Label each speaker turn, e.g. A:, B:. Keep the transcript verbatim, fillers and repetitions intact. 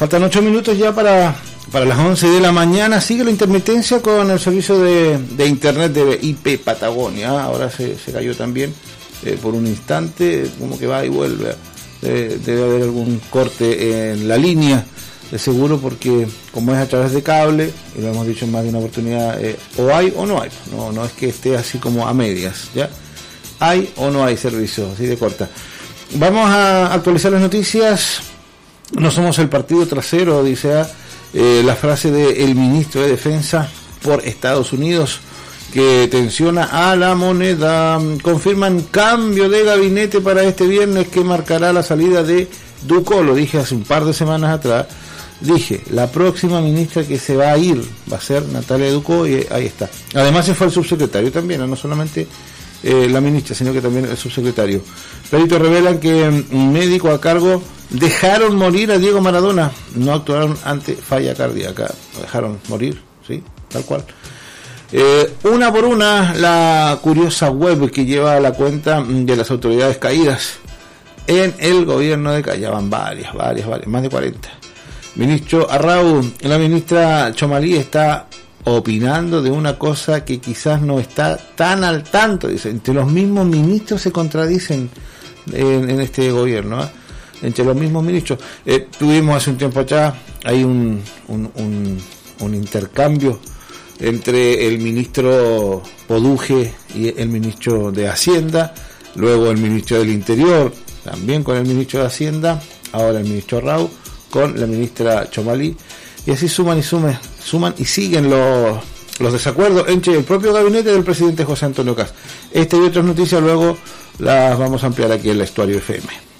A: Faltan ocho minutos ya para, para las once de la mañana. Sigue la intermitencia con el servicio de, de internet de I P Patagonia. Ahora se, se cayó también eh, por un instante, como que va y vuelve. Eh, debe haber algún corte en la línea de seguro, porque como es a través de cable, y lo hemos dicho en más de una oportunidad, eh, o hay o no hay. No, no es que esté así como a medias, ¿ya? Hay o no hay servicio, así de corta. Vamos a actualizar las noticias. No somos el partido trasero, dice eh, la frase del ministro de Defensa por Estados Unidos, que tensiona a la moneda. Confirman cambio de gabinete para este viernes que marcará la salida de Ducó. Lo dije hace un par de semanas atrás. Dije, la próxima ministra que se va a ir va a ser Natalia Ducó, y ahí está. Además se fue el subsecretario también, no solamente eh, la ministra, sino que también el subsecretario. Peritos revelan que un médico a cargo dejaron morir a Diego Maradona, no actuaron ante falla cardíaca, lo dejaron morir, sí, tal cual. Eh, una por una, la curiosa web que lleva la cuenta de las autoridades caídas en el gobierno de Calla, van varias, varias, varias, más de cuarenta. Ministro Arrau, la ministra Chomalí está opinando de una cosa que quizás no está tan al tanto, dice, entre los mismos ministros se contradicen en, en este gobierno, ¿eh? Entre los mismos ministros. Eh, tuvimos hace un tiempo atrás, hay un, un, un, un intercambio entre el ministro Poduje y el ministro de Hacienda, luego el ministro del Interior, también con el ministro de Hacienda, ahora el ministro Arrau con la ministra Chomalí, y así suman y sumen, suman y siguen los, los desacuerdos entre el propio gabinete del presidente José Antonio Kast. Esta y otras noticias luego las vamos a ampliar aquí en la Estuario F M.